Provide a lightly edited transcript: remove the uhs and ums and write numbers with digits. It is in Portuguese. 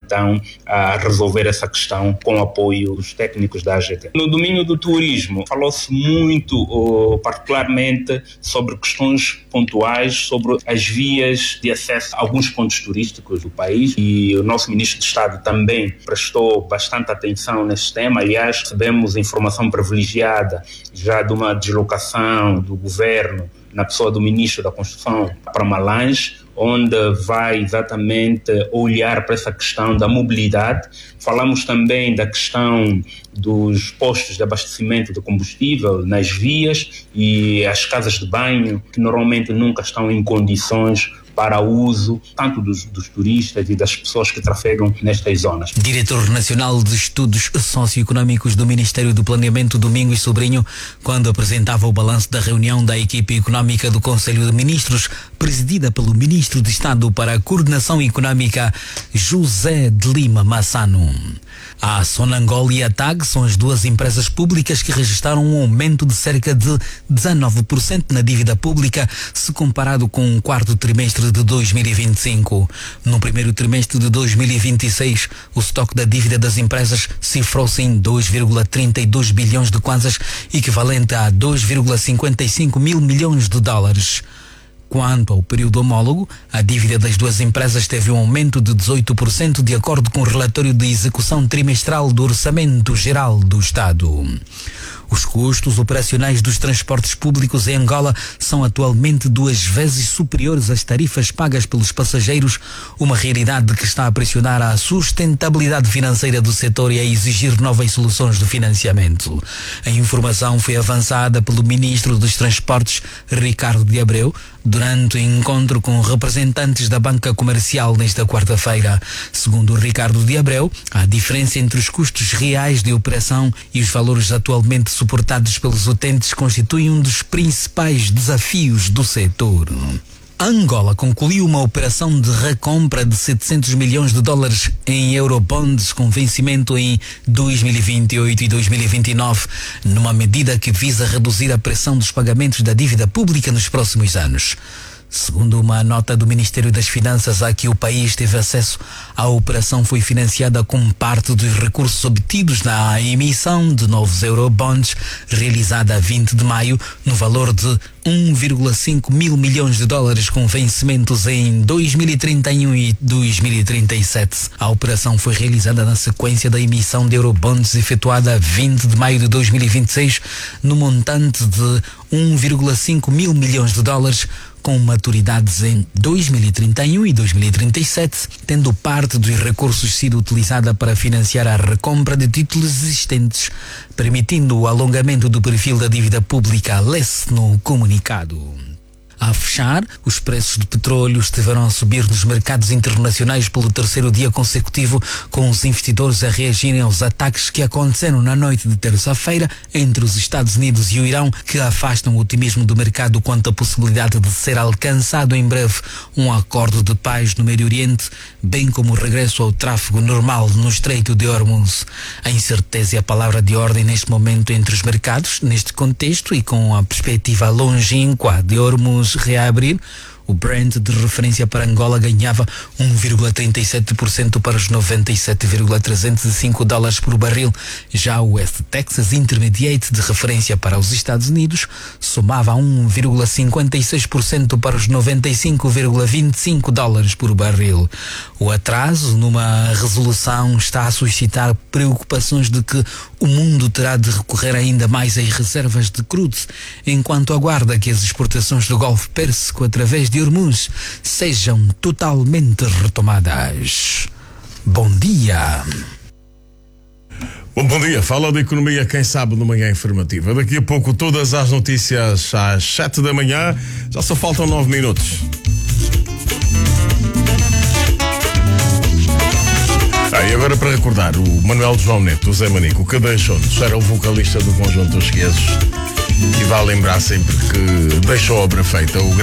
então a resolver essa questão com o apoio dos técnicos da AGT. No domínio do turismo, falou-se muito, particularmente, sobre questões pontuais, sobre as vias de acesso a alguns pontos turísticos do país, e o nosso Ministro de Estado também prestou bastante atenção nesse tema. Aliás, recebemos informação privilegiada já de uma deslocação do governo na pessoa do Ministro da Construção para Malange, onde vai exatamente olhar para essa questão da mobilidade. Falamos também da questão dos postos de abastecimento de combustível nas vias e as casas de banho, que normalmente nunca estão em condições para uso tanto dos turistas e das pessoas que trafegam nestas zonas. Diretor Nacional de Estudos Socioeconômicos do Ministério do Planeamento, Domingos Sobrinho, quando apresentava o balanço da reunião da equipe econômica do Conselho de Ministros, presidida pelo Ministro de Estado para a Coordenação Econômica, José de Lima Massano. A Sonangol e a TAG são as duas empresas públicas que registraram um aumento de cerca de 19% na dívida pública, se comparado com o quarto trimestre de 2025. No primeiro trimestre de 2026, o estoque da dívida das empresas cifrou-se em 2,32 bilhões de kwanzas, equivalente a 2,55 mil milhões de dólares. Quanto ao período homólogo, a dívida das duas empresas teve um aumento de 18% de acordo com o relatório de execução trimestral do Orçamento Geral do Estado. Os custos operacionais dos transportes públicos em Angola são atualmente 2 vezes superiores às tarifas pagas pelos passageiros, uma realidade que está a pressionar a sustentabilidade financeira do setor e a exigir novas soluções de financiamento. A informação foi avançada pelo Ministro dos Transportes, Ricardo de Abreu, durante o encontro com representantes da banca comercial nesta quarta-feira. Segundo Ricardo de Abreu, a diferença entre os custos reais de operação e os valores atualmente suportados pelos utentes constitui um dos principais desafios do setor. Angola concluiu uma operação de recompra de 700 milhões de dólares em eurobonds com vencimento em 2028 e 2029, numa medida que visa reduzir a pressão dos pagamentos da dívida pública nos próximos anos. Segundo uma nota do Ministério das Finanças a que o país teve acesso, a operação foi financiada como parte dos recursos obtidos na emissão de novos eurobonds realizada a 20 de maio, no valor de 1,5 mil milhões de dólares com vencimentos em 2031 e 2037. A operação foi realizada na sequência da emissão de eurobonds efetuada a 20 de maio de 2026, no montante de 1,5 mil milhões de dólares, com maturidades em 2031 e 2037, tendo parte dos recursos sido utilizada para financiar a recompra de títulos existentes, permitindo o alongamento do perfil da dívida pública, lê-se no comunicado. A fechar, os preços do petróleo estiveram a subir nos mercados internacionais pelo terceiro dia consecutivo, com os investidores a reagirem aos ataques que aconteceram na noite de terça-feira entre os Estados Unidos e o Irão, que afastam o otimismo do mercado quanto à possibilidade de ser alcançado em breve um acordo de paz no Médio Oriente, bem como o regresso ao tráfego normal no Estreito de Hormuz. A incerteza é a palavra de ordem neste momento entre os mercados, neste contexto e com a perspectiva longínqua de Hormuz reabrir. O Brent de referência para Angola ganhava 1,37% para os 97,305 dólares por barril. Já o West Texas Intermediate de referência para os Estados Unidos somava 1,56% para os 95,25 dólares por barril. O atraso numa resolução está a suscitar preocupações de que o mundo terá de recorrer ainda mais às reservas de crudo, enquanto aguarda que as exportações do Golfo Pérsico através de Hormuz sejam totalmente retomadas. Bom dia. Bom dia, fala de economia quem sabe no Manhã Informativa. Daqui a pouco todas as notícias às 7 da manhã, já só faltam 9 minutos. E agora para recordar, o Manuel João Neto, o Zé Manico, que deixou-nos, era o vocalista do conjunto Os Guesos, e vai lembrar sempre que deixou a obra feita.